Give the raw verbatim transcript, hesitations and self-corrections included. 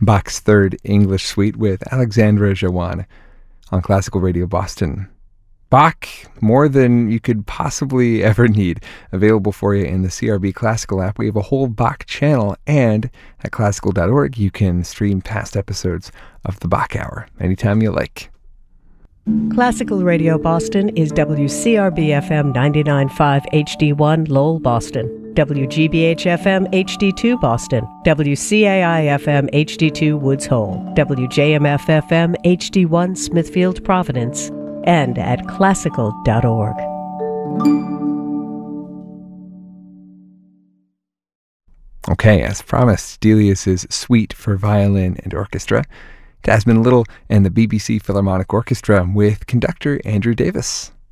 Bach's Third English Suite with Alexandra Jawan on Classical Radio Boston. Bach, more than you could possibly ever need, available for you in the C R B Classical app. We have a whole Bach channel, and at classical dot org you can stream past episodes of the Bach Hour anytime you like. Classical Radio Boston is W C R B F M ninety-nine point five H D one Lowell, Boston, W G B H F M H D two Boston, W C A I F M H D two Woods Hole, W J M F F M H D one Smithfield, Providence, and at classical dot org. Okay, as promised, Delius's Suite for Violin and Orchestra, Jasmine Little and the B B C Philharmonic Orchestra with conductor Andrew Davis.